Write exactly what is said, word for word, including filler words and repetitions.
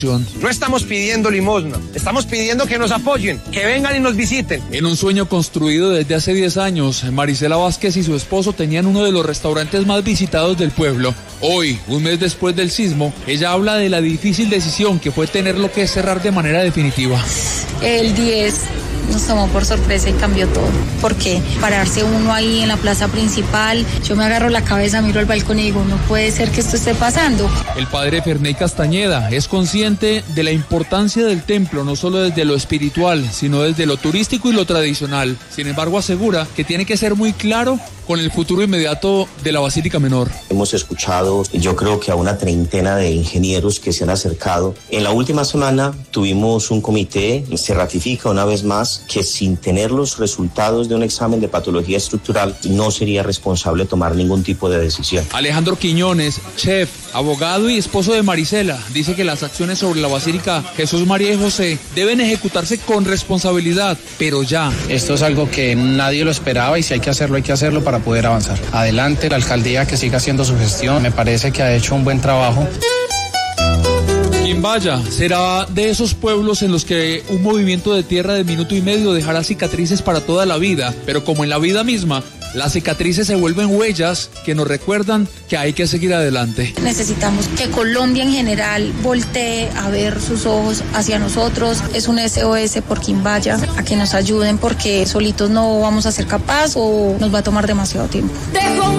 No estamos pidiendo limosna, estamos pidiendo que nos apoyen, que vengan y nos visiten. En un sueño construido desde hace diez años, Marisela Vázquez y su esposo tenían uno de los restaurantes más visitados del pueblo. Hoy, un mes después del sismo, ella habla de la difícil decisión que fue tenerlo que cerrar de manera definitiva. El diez nos tomó por sorpresa y cambió todo. Porque pararse uno ahí en la plaza principal, yo me agarro la cabeza, miro al balcón y digo, no puede ser que esto esté pasando. El padre Ferney Castañeda es consciente de la importancia del templo, no solo desde lo espiritual, sino desde lo turístico y lo tradicional. Sin embargo, asegura que tiene que ser muy claro con el futuro inmediato de la Basílica Menor. Hemos escuchado, yo creo que a una treintena de ingenieros que se han acercado. En la última semana tuvimos un comité, se ratifica una vez más que sin tener los resultados de un examen de patología estructural no sería responsable tomar ningún tipo de decisión. Alejandro Quiñones, chef, abogado y esposo de Marisela, dice que las acciones sobre la Basílica Jesús, María y José deben ejecutarse con responsabilidad, pero ya. Esto es algo que nadie lo esperaba y si hay que hacerlo, hay que hacerlo para poder avanzar. Adelante, la alcaldía que siga haciendo su gestión, me parece que ha hecho un buen trabajo. Quimbaya será de esos pueblos en los que un movimiento de tierra de minuto y medio dejará cicatrices para toda la vida, pero como en la vida misma, las cicatrices se vuelven huellas que nos recuerdan que hay que seguir adelante. Necesitamos que Colombia en general voltee a ver sus ojos hacia nosotros. Es un S O S por Quimbaya, a que nos ayuden porque solitos no vamos a ser capaces o nos va a tomar demasiado tiempo. Dejo